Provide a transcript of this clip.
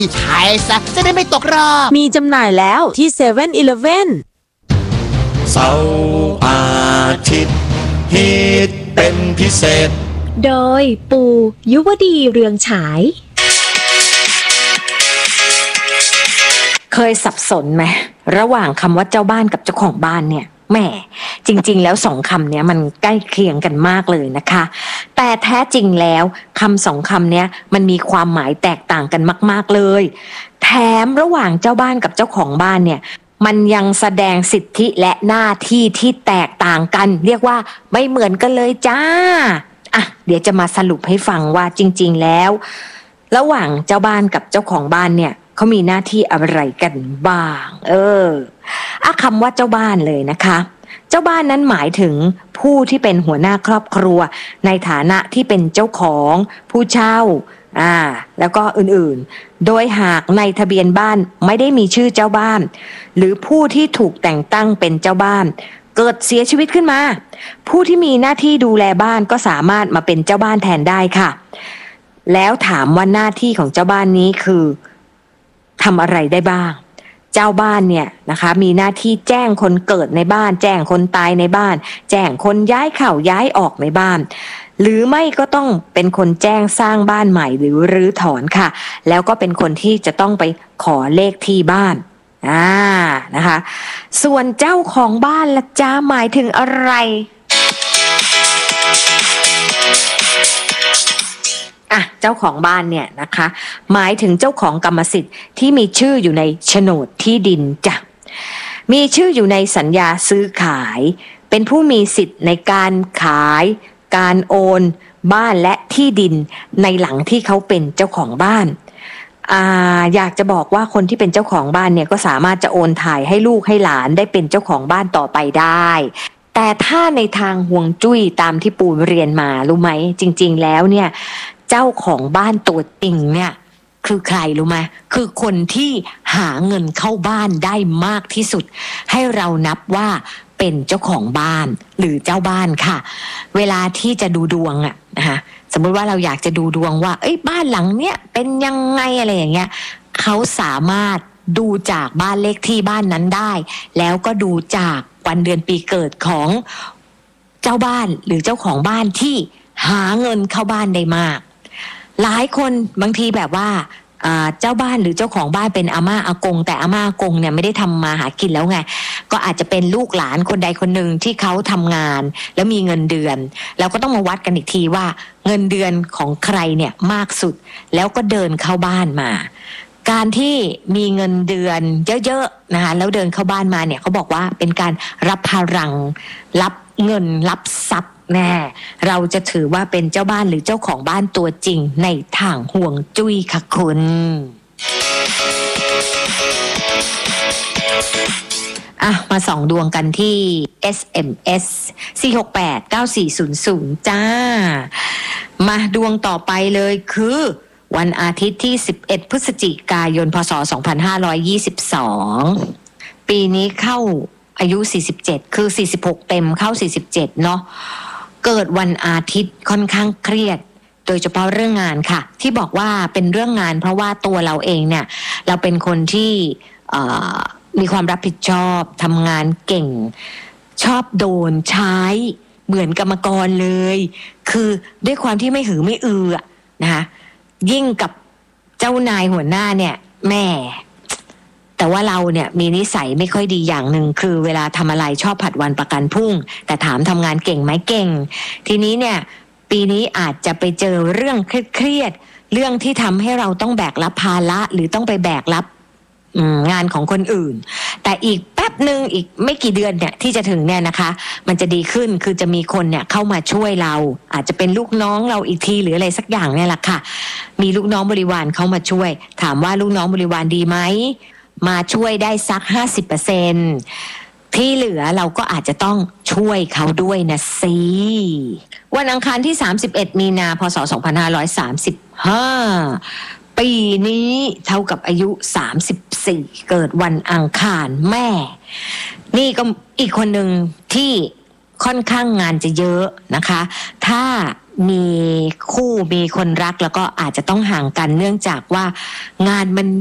ขายซะจะได้ไม่ตกรอบมีจำหน่ายแล้วที่7-Eleven เสาร์อาทิตย์ฮิตเป็นพิเศษโดยปูยุวดีเรืองฉายเคยสับสนไหมระหว่างคำว่าเจ้าบ้านกับเจ้าของบ้านเนี่ยแหมจริงๆแล้วสองคำนี้มันใกล้เคียงกันมากเลยนะคะแต่แท้จริงแล้วคำสองคำนี้มันมีความหมายแตกต่างกันมากๆเลยแถมระหว่างเจ้าบ้านกับเจ้าของบ้านเนี่ยมันยังแสดงสิทธิและหน้าที่ที่แตกต่างกันเรียกว่าไม่เหมือนกันเลยจ้าอ่ะเดี๋ยวจะมาสรุปให้ฟังว่าจริงๆแล้วระหว่างเจ้าบ้านกับเจ้าของบ้านเนี่ยเขามีหน้าที่อะไรกันบ้างคำว่าเจ้าบ้านเลยนะคะเจ้าบ้านนั้นหมายถึงผู้ที่เป็นหัวหน้าครอบครัวในฐานะที่เป็นเจ้าของผู้เช่าแล้วก็อื่นๆโดยหากในทะเบียนบ้านไม่ได้มีชื่อเจ้าบ้านหรือผู้ที่ถูกแต่งตั้งเป็นเจ้าบ้านเกิดเสียชีวิตขึ้นมาผู้ที่มีหน้าที่ดูแลบ้านก็สามารถมาเป็นเจ้าบ้านแทนได้ค่ะแล้วถามว่าหน้าที่ของเจ้าบ้านนี้คือทำอะไรได้บ้างเจ้าบ้านเนี่ยนะคะมีหน้าที่แจ้งคนเกิดในบ้านแจ้งคนตายในบ้านแจ้งคนย้ายเข้าย้ายออกในบ้านหรือไม่ก็ต้องเป็นคนแจ้งสร้างบ้านใหม่หรือรื้อถอนค่ะแล้วก็เป็นคนที่จะต้องไปขอเลขที่บ้านนะคะส่วนเจ้าของบ้านล่ะจ้าหมายถึงอะไรเจ้าของบ้านเนี่ยนะคะหมายถึงเจ้าของกรรมสิทธิ์ที่มีชื่ออยู่ในโฉนดที่ดินจ้ะมีชื่ออยู่ในสัญญาซื้อขายเป็นผู้มีสิทธิ์ในการขายการโอนบ้านและที่ดินในหลังที่เขาเป็นเจ้าของบ้านอยากจะบอกว่าคนที่เป็นเจ้าของบ้านเนี่ยก็สามารถจะโอนถ่ายให้ลูกให้หลานได้เป็นเจ้าของบ้านต่อไปได้แต่ถ้าในทางห่วงจุ้ยตามที่ปูเรียนมารู้ไหมจริงๆแล้วเนี่ยเจ้าของบ้านตัวจริงเนี่ยคือใครรู้ไหมคือคนที่หาเงินเข้าบ้านได้มากที่สุดให้เรานับว่าเป็นเจ้าของบ้านหรือเจ้าบ้านค่ะเวลาที่จะดูดวงนะคะสมมติว่าเราอยากจะดูดวงว่าบ้านหลังเนี้ยเป็นยังไงอะไรอย่างเงี้ยเขาสามารถดูจากบ้านเลขที่บ้านนั้นได้แล้วก็ดูจากวันเดือนปีเกิดของเจ้าบ้านหรือเจ้าของบ้านที่หาเงินเข้าบ้านได้มากหลายคนบางทีแบบว่าเจ้าบ้านหรือเจ้าของบ้านเป็นอาม่าอากงแต่อาม่าอากงเนี่ยไม่ได้ทำมาหากินแล้วไงก็อาจจะเป็นลูกหลานคนใดคนหนึ่งที่เขาทำงานแล้วมีเงินเดือนแล้วก็ต้องมาวัดกันอีกทีว่าเงินเดือนของใครเนี่ยมากสุดแล้วก็เดินเข้าบ้านมาการที่มีเงินเดือนเยอะๆนะคะแล้วเดินเข้าบ้านมาเนี่ยเขาบอกว่าเป็นการรับพลังรับเงินรับทรัพย์แน่เราจะถือว่าเป็นเจ้าบ้านหรือเจ้าของบ้านตัวจริงในทางห่วงจุ้ยค่ะคุณมาส่องดวงกันที่ SMS 4689400 จ้ามาดวงต่อไปเลยคือวันอาทิตย์ที่11พฤศจิกายนพศ2522ปีนี้เข้าอายุ47คือ46เต็มเข้า47เนาะเกิดวันอาทิตย์ค่อนข้างเครียดโดยเฉพาะเรื่องงานค่ะที่บอกว่าเป็นเรื่องงานเพราะว่าตัวเราเองเนี่ยเราเป็นคนที่มีความรับผิดชอบทำงานเก่งชอบโดนใช้เหมือนกรรมกรเลยคือด้วยความที่ไม่หือไม่อือนะคะยิ่งกับเจ้านายหัวหน้าเนี่ยแม่แต่ว่าเราเนี่ยมีนิสัยไม่ค่อยดีอย่างหนึ่งคือเวลาทำอะไรชอบผัดวันประกันพรุ่งแต่ถามทำงานเก่งไหมเก่งทีนี้เนี่ยปีนี้อาจจะไปเจอเรื่องเครียดเรื่องที่ทำให้เราต้องแบกรับภาระหรือต้องไปแบกรับงานของคนอื่นแต่อีกแป๊บนึงอีกไม่กี่เดือนเนี่ยที่จะถึงเนี่ยนะคะมันจะดีขึ้นคือจะมีคนเนี่ยเข้ามาช่วยเราอาจจะเป็นลูกน้องเราอีกทีหรืออะไรสักอย่างเนี่ยแหละค่ะมีลูกน้องบริวารเข้ามาช่วยถามว่าลูกน้องบริวารดีไหมมาช่วยได้สัก 50% ที่เหลือเราก็อาจจะต้องช่วยเขาด้วยนะสิวันอังคารที่31มีนาพศ2535ปีนี้เท่ากับอายุ34เกิดวันอังคารแม่นี่ก็อีกคนหนึ่งที่ค่อนข้างงานจะเยอะนะคะถ้ามีคู่มีคนรักแล้วก็อาจจะต้องห่างกันเนื่องจากว่างานมัน